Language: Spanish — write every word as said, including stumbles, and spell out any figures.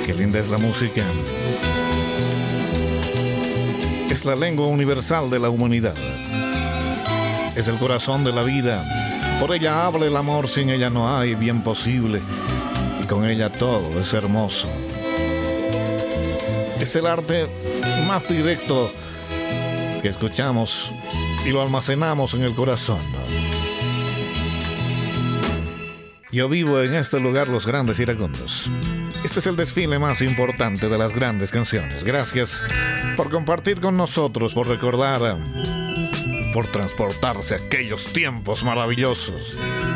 Qué linda es la música. Es la lengua universal de la humanidad. Es el corazón de la vida. Por ella habla el amor, sin ella no hay bien posible. Y con ella todo es hermoso. Es el arte más directo que escuchamos y lo almacenamos en el corazón. Yo vivo en este lugar Los Grandes Iracundos. Este es el desfile más importante de las grandes canciones. Gracias por compartir con nosotros, por recordar, por transportarse a aquellos tiempos maravillosos.